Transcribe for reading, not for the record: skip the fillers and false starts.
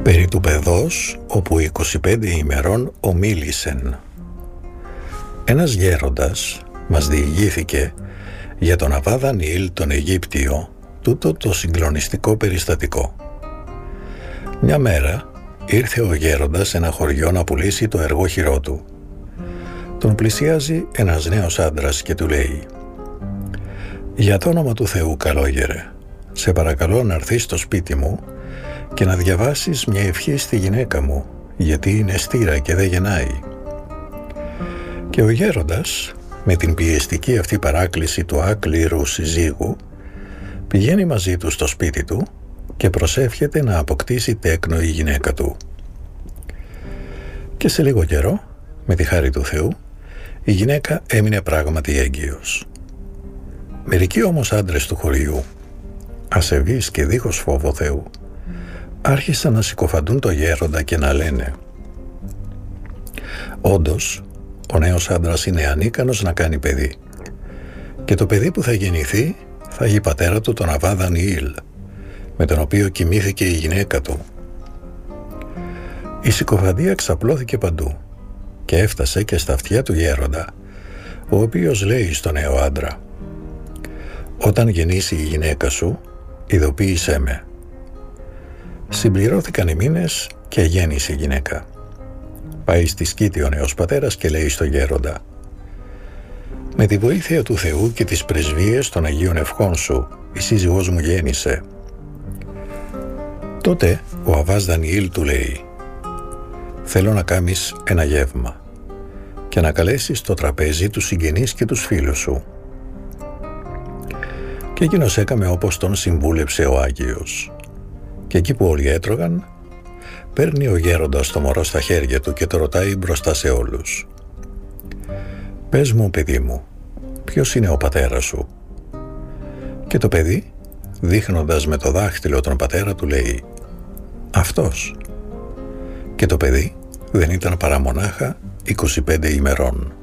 περί του παιδός όπου 25 ημερών ομίλησεν. Ένας γέροντας μας διηγήθηκε για τον Αββά Δανιήλ τον Αιγύπτιο τούτο το συγκλονιστικό περιστατικό. Μια μέρα ήρθε ο γέροντας σε ένα χωριό να πουλήσει το εργόχειρό του. Τον πλησιάζει ένας νέος άντρας και του λέει: «Για το όνομα του Θεού, καλόγερε, σε παρακαλώ να έρθεις στο σπίτι μου και να διαβάσεις μια ευχή στη γυναίκα μου, γιατί είναι στήρα και δεν γεννάει». Και ο γέροντας, με την πιεστική αυτή παράκληση του άκληρου συζύγου, πηγαίνει μαζί του στο σπίτι του και προσεύχεται να αποκτήσει τέκνο η γυναίκα του. Και σε λίγο καιρό, με τη χάρη του Θεού, η γυναίκα έμεινε πράγματι έγκυος. Μερικοί όμως άντρες του χωριού, ασεβείς και δίχως φόβο Θεού, άρχισαν να συκοφαντούν το γέροντα και να λένε: «Όντως, ο νέος άντρας είναι ανίκανος να κάνει παιδί και το παιδί που θα γεννηθεί θα έχει πατέρα του τον Αββά Δανιήλ, με τον οποίο κοιμήθηκε η γυναίκα του». Η συκοφαντία ξαπλώθηκε παντού και έφτασε και στα αυτιά του γέροντα, ο οποίος λέει στον νέο άντρα: «Όταν γεννήσει η γυναίκα σου, ειδοποίησέ με». Συμπληρώθηκαν οι μήνες και γέννησε η γυναίκα. Πάει στη σκήτη ο νέος πατέρας και λέει στο γέροντα: «Με τη βοήθεια του Θεού και τις πρεσβείες των Αγίων Ευχών σου, η σύζυγός μου γέννησε». Τότε ο Αββάς Δανιήλ του λέει: «Θέλω να κάνεις ένα γεύμα και να καλέσεις στο τραπέζι τους συγγενείς και τους φίλους σου». Και εκείνος έκαμε όπως τον συμβούλεψε ο Άγιος. Και εκεί που όλοι έτρωγαν, παίρνει ο γέροντας το μωρό στα χέρια του και το ρωτάει μπροστά σε όλους: «Πες μου, παιδί μου, ποιος είναι ο πατέρας σου?» Και το παιδί, δείχνοντας με το δάχτυλο τον πατέρα του, λέει: «Αυτός». Και το παιδί δεν ήταν παρά μονάχα 25 ημερών.